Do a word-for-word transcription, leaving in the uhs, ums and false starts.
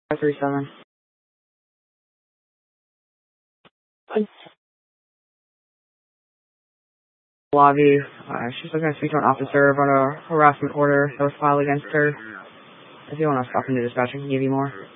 five three seven. Lobby. Uh, she's looking to speak to an officer about a harassment order that was filed against her. If you want to stop into dispatch, I can give you more.